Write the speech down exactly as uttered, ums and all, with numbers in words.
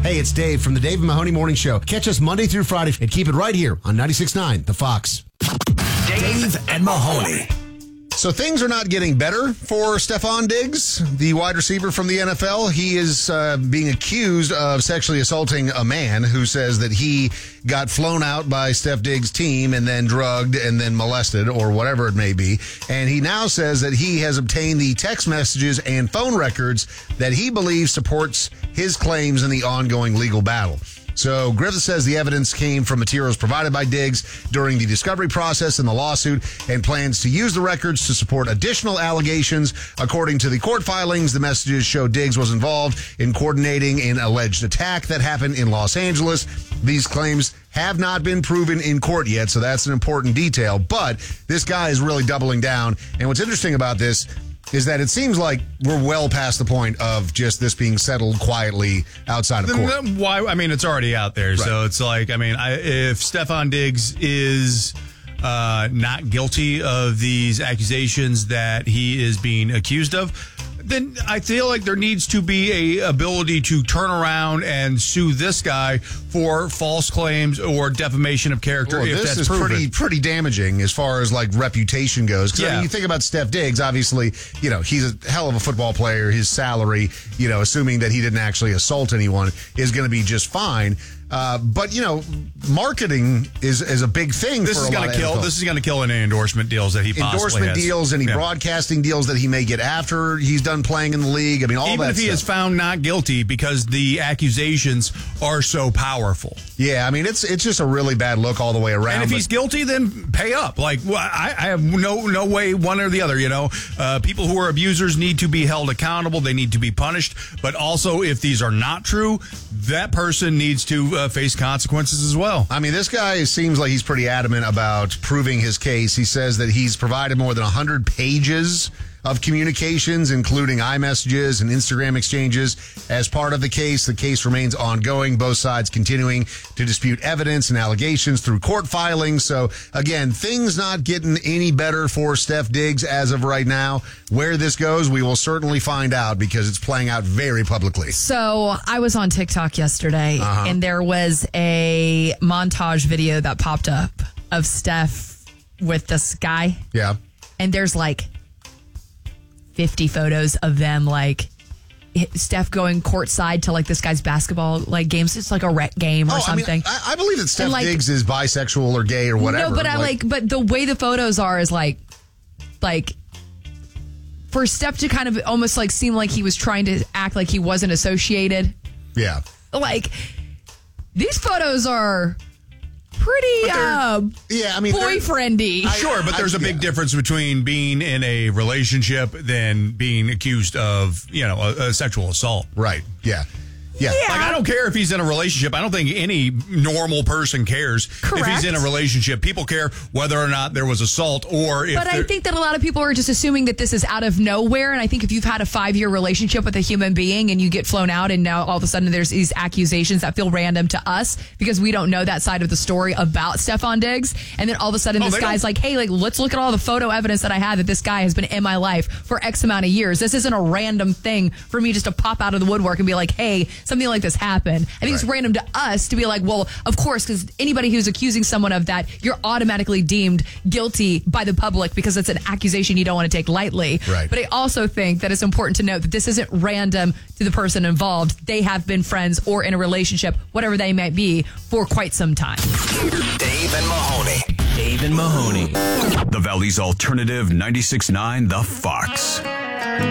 Hey, it's Dave from the Dave and Mahoney Morning Show. Catch us Monday through Friday and keep it right here on ninety-six point nine The Fox. Dave and Mahoney. So things are not getting better for Stephon Diggs, the wide receiver from the N F L. He is uh, being accused of sexually assaulting a man who says that he got flown out by Steph Diggs' team and then drugged and then molested or whatever it may be. And he now says that he has obtained the text messages and phone records that he believes supports his claims in the ongoing legal battle. So Griffith says the evidence came from materials provided by Diggs during the discovery process in the lawsuit and plans to use the records to support additional allegations. According to the court filings, the messages show Diggs was involved in coordinating an alleged attack that happened in Los Angeles. These claims have not been proven in court yet, so that's an important detail. But this guy is really doubling down. And what's interesting about this is that it seems like we're well past the point of just this being settled quietly outside of court. Then why? I mean, it's already out there. Right. So it's like, I mean, I, if Stephon Diggs is uh, not guilty of these accusations that he is being accused of, then I feel like there needs to be a ability to turn around and sue this guy for false claims or defamation of character. Well, if this that's is proven. pretty pretty damaging as far as like reputation goes. Because yeah. I mean, you think about Steph Diggs, obviously, you know, he's a hell of a football player. His salary, you know, assuming that he didn't actually assault anyone, is going to be just fine. Uh, but you know, marketing is is a big thing. This for is going to kill. N F L. This is going to kill any endorsement deals that he possibly endorsement has. deals, any yeah. broadcasting deals that he may get after he's done playing in the league. I mean, all even that if he stuff. is found not guilty because the accusations are so powerful. Yeah, I mean, it's it's just a really bad look all the way around. And if but- he's guilty, then pay up. Like well, I, I have no no way one or the other. You know, uh, people who are abusers need to be held accountable. They need to be punished. But also, if these are not true, that person needs to uh, face consequences as well. I mean, this guy seems like he's pretty adamant about proving his case. He says that he's provided more than one hundred pages of communications, including iMessages and Instagram exchanges. As part of the case, the case remains ongoing, both sides continuing to dispute evidence and allegations through court filings. So, again, things not getting any better for Steph Diggs as of right now. Where this goes, we will certainly find out because it's playing out very publicly. So I was on TikTok yesterday, Uh-huh. and there was a montage video that popped up of Steph with this guy. Yeah. And there's like fifty photos of them, like Steph going courtside to like this guy's basketball like games. It's like a rec game or oh, something. I, mean, I, I believe that Steph like, Diggs is bisexual or gay or whatever. No, but I like, but the way the photos are is like, like for Steph to kind of almost like seem like he was trying to act like he wasn't associated. Yeah. Like these photos are pretty uh, yeah, I mean, boyfriendy. Sure, but there's I- a big yeah. difference between being in a relationship than being accused of, you know, a, a sexual assault. Right. Yeah. Yeah. Like, I don't care if he's in a relationship. I don't think any normal person cares Correct. if he's in a relationship. People care whether or not there was assault or if But I there- think that a lot of people are just assuming that this is out of nowhere. And I think if you've had a five-year relationship with a human being and you get flown out and now all of a sudden there's these accusations that feel random to us because we don't know that side of the story about Stephon Diggs. And then all of a sudden Oh, this they guy's don't- like, hey, like let's look at all the photo evidence that I have that this guy has been in my life for X amount of years. This isn't a random thing for me just to pop out of the woodwork and be like, hey, something like this happened. I think it's Right. random to us to be like, well, of course, because anybody who's accusing someone of that, you're automatically deemed guilty by the public because it's an accusation you don't want to take lightly. Right. But I also think that it's important to note that this isn't random to the person involved. They have been friends or in a relationship, whatever they might be, for quite some time. Dave and Mahoney. Dave and Mahoney. The Valley's Alternative ninety-six point nine The Fox.